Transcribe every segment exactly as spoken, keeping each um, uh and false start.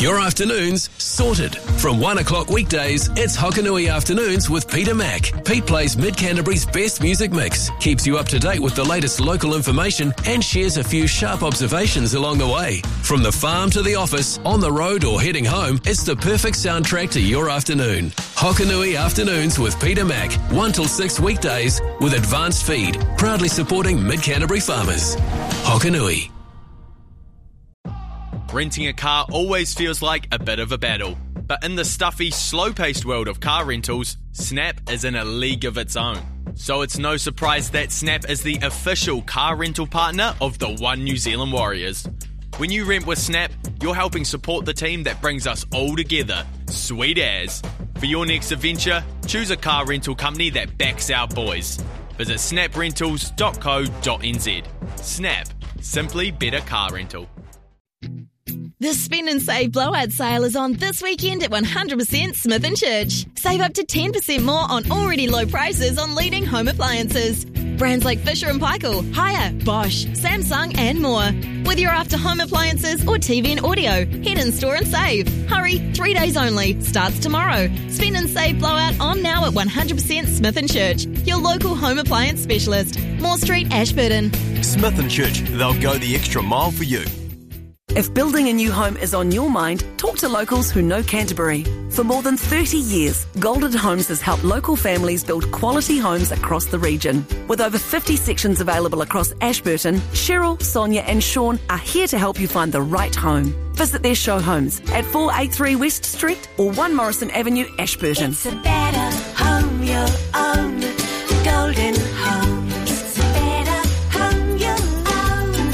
Your afternoons sorted. From one o'clock weekdays, it's Hokanui Afternoons with Peter Mack. Pete plays Mid-Canterbury's best music mix, keeps you up to date with the latest local information and shares a few sharp observations along the way. From the farm to the office, on the road or heading home, it's the perfect soundtrack to your afternoon. Hokanui Afternoons with Peter Mack, one till six weekdays with Advanced Feed, proudly supporting Mid-Canterbury farmers. Hokanui. Renting a car always feels like a bit of a battle, but in the stuffy, slow-paced world of car rentals, Snap is in a league of its own. So it's no surprise that Snap is the official car rental partner of the One New Zealand Warriors. When you rent with Snap, you're helping support the team that brings us all together. Sweet as. For your next adventure, choose a car rental company that backs our boys. Visit snap rentals dot co dot n z. Snap. Simply better car rental. The Spend and Save Blowout Sale is on this weekend at one hundred percent Smith and Church. Save up to ten percent more on already low prices on leading home appliances. Brands like Fisher and Paykel, Haier, Bosch, Samsung and more. Whether you're after home appliances or T V and audio, head in store and save. Hurry, three days only. Starts tomorrow. Spend and Save Blowout on now at one hundred percent Smith and Church, your local home appliance specialist. Moore Street, Ashburton. Smith and Church, they'll go the extra mile for you. If building a new home is on your mind, talk to locals who know Canterbury. For more than thirty years, Golden Homes has helped local families build quality homes across the region. With over fifty sections available across Ashburton, Cheryl, Sonia and Sean are here to help you find the right home. Visit their show homes at four eighty-three West Street or one Morrison Avenue, Ashburton. It's a better home you'll own. Golden Homes. It's a better home you'll own.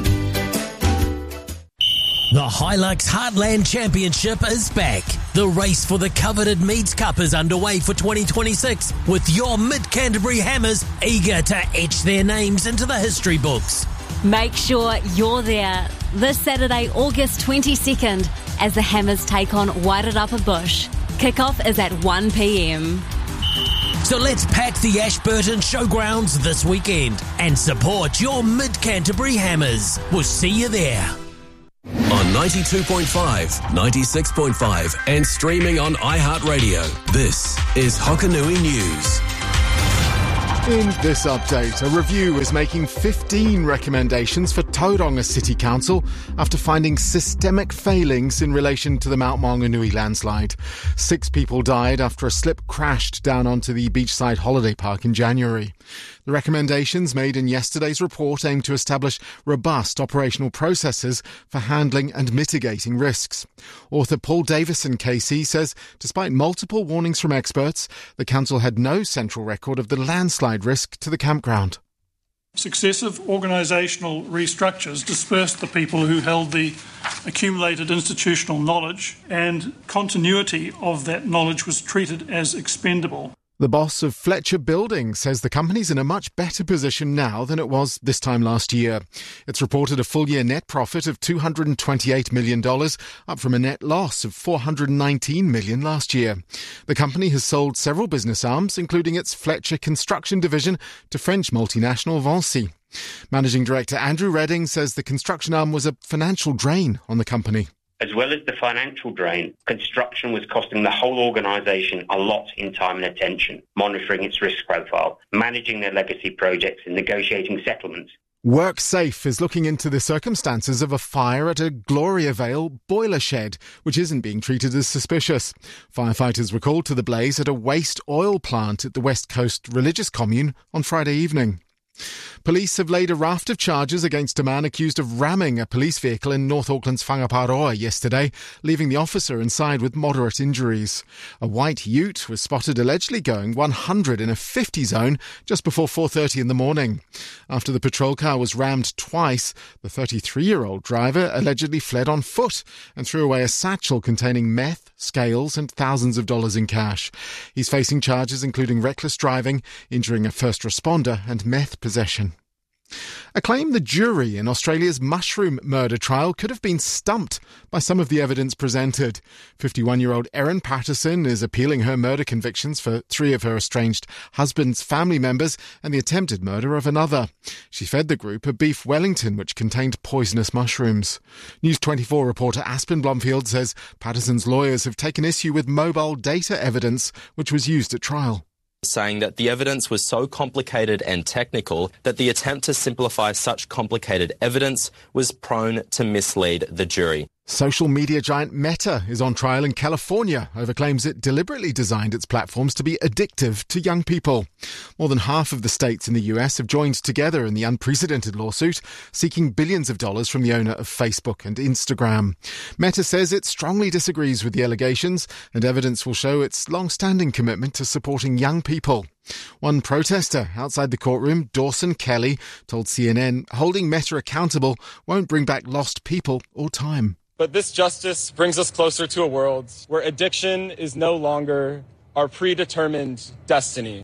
The Hilux Heartland Championship is back. The race for the coveted Meads Cup is underway for twenty twenty-six, with your Mid-Canterbury Hammers eager to etch their names into the history books. Make sure you're there this Saturday, August twenty-second, as the Hammers take on Wairarapa Bush. Kickoff is at one p.m. So let's pack the Ashburton Showgrounds this weekend and support your Mid-Canterbury Hammers. We'll see you there. On ninety-two point five, ninety-six point five and streaming on iHeartRadio. This is Hokanui News. In this update, a review is making fifteen recommendations for Tauranga City Council after finding systemic failings in relation to the Mount Maunganui landslide. Six people died after a slip crashed down onto the beachside holiday park in January. The recommendations made in yesterday's report aim to establish robust operational processes for handling and mitigating risks. Author Paul Davison K C says despite multiple warnings from experts, the council had no central record of the landslide risk to the campground. Successive organisational restructures dispersed the people who held the accumulated institutional knowledge, and continuity of that knowledge was treated as expendable. The boss of Fletcher Building says the company's in a much better position now than it was this time last year. It's reported a full-year net profit of two hundred twenty-eight million dollars, up from a net loss of four hundred nineteen million dollars last year. The company has sold several business arms, including its Fletcher construction division, to French multinational Vinci. Managing Director Andrew Redding says the construction arm was a financial drain on the company. As well as the financial drain, construction was costing the whole organisation a lot in time and attention, monitoring its risk profile, managing their legacy projects and negotiating settlements. WorkSafe is looking into the circumstances of a fire at a Gloriavale boiler shed, which isn't being treated as suspicious. Firefighters were called to the blaze at a waste oil plant at the West Coast religious commune on Friday evening. Police have laid a raft of charges against a man accused of ramming a police vehicle in North Auckland's Whangaparoa yesterday, leaving the officer inside with moderate injuries. A white ute was spotted allegedly going one hundred in a fifty zone just before four thirty in the morning. After the patrol car was rammed twice, the thirty-three-year-old driver allegedly fled on foot and threw away a satchel containing meth, scales and thousands of dollars in cash. He's facing charges including reckless driving, injuring a first responder and meth possession. A claim the jury in Australia's mushroom murder trial could have been stumped by some of the evidence presented. fifty-one-year-old Erin Patterson is appealing her murder convictions for three of her estranged husband's family members and the attempted murder of another. She fed the group a beef Wellington which contained poisonous mushrooms. News twenty-four reporter Aspen Blomfield says Patterson's lawyers have taken issue with mobile data evidence which was used at trial, saying that the evidence was so complicated and technical that the attempt to simplify such complicated evidence was prone to mislead the jury. Social media giant Meta is on trial in California over claims it deliberately designed its platforms to be addictive to young people. More than half of the states in the U S have joined together in the unprecedented lawsuit, seeking billions of dollars from the owner of Facebook and Instagram. Meta says it strongly disagrees with the allegations, and evidence will show its long-standing commitment to supporting young people. One protester outside the courtroom, Dawson Kelly, told C N N holding Meta accountable won't bring back lost people or time. But this justice brings us closer to a world where addiction is no longer our predetermined destiny.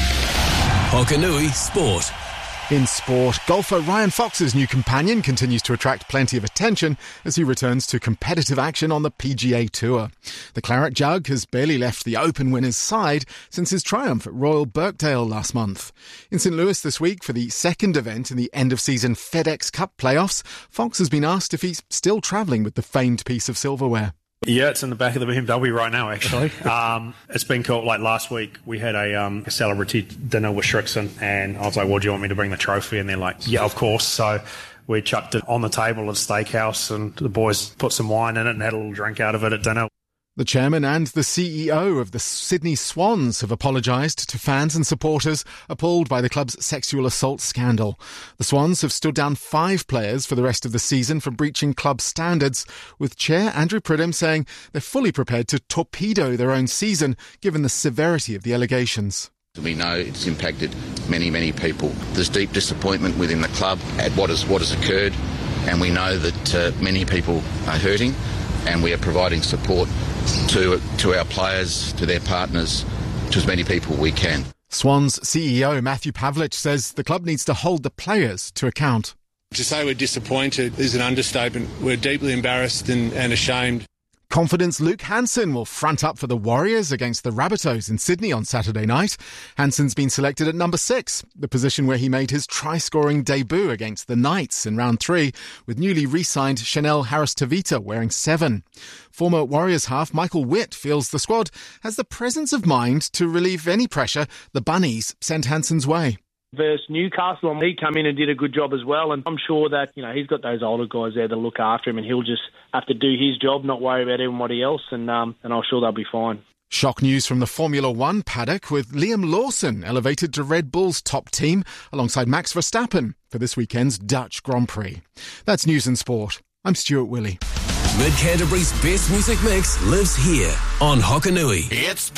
Hokanui Sport. In sport, golfer Ryan Fox's new companion continues to attract plenty of attention as he returns to competitive action on the P G A Tour. The Claret Jug has barely left the Open winner's side since his triumph at Royal Birkdale last month. In Saint Louis this week for the second event in the end-of-season FedEx Cup playoffs, Fox has been asked if he's still travelling with the famed piece of silverware. Yeah, it's in the back of the B M W right now, actually. um, it's been cool. Like last week, we had a, um, a celebrity dinner with Shrixon, and I was like, well, do you want me to bring the trophy? And they're like, yeah, of course. So we chucked it on the table at Steakhouse, and the boys put some wine in it and had a little drink out of it at dinner. The chairman and the C E O of the Sydney Swans have apologised to fans and supporters appalled by the club's sexual assault scandal. The Swans have stood down five players for the rest of the season for breaching club standards, with Chair Andrew Pridham saying they're fully prepared to torpedo their own season given the severity of the allegations. We know it's impacted many, many people. There's deep disappointment within the club at what has, what has occurred, and we know that uh, many people are hurting, and we are providing support to to our players, to their partners, to as many people we can. Swans C E O Matthew Pavlich says the club needs to hold the players to account. To say we're disappointed is an understatement. We're deeply embarrassed and, and ashamed. Confidence Luke Hansen will front up for the Warriors against the Rabbitohs in Sydney on Saturday night. Hansen's been selected at number six, the position where he made his try-scoring debut against the Knights in round three, with newly re-signed Chanel Harris-Tavita wearing seven. Former Warriors half Michael Witt feels the squad has the presence of mind to relieve any pressure the Bunnies sent Hansen's way. Versus Newcastle, and he come in and did a good job as well, and I'm sure that, you know, he's got those older guys there to look after him, and he'll just have to do his job, not worry about everybody else, and um, and I'm sure they'll be fine. Shock news from the Formula One paddock, with Liam Lawson elevated to Red Bull's top team alongside Max Verstappen for this weekend's Dutch Grand Prix. That's News and Sport. I'm Stuart Willey. Mid Canterbury's best music mix lives here on Hokanui. It's